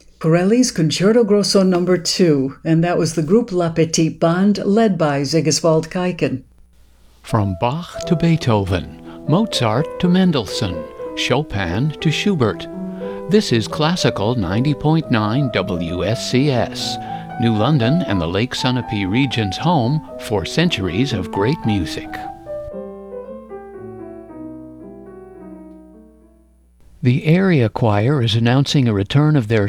Corelli's Concerto Grosso No. 2, and that was the group La Petite Bande led by Sigiswald Keiken. From Bach to Beethoven, Mozart to Mendelssohn, Chopin to Schubert. This is Classical 90.9 WSCS, New London and the Lake Sunapee region's home for centuries of great music. The area choir is announcing a return of their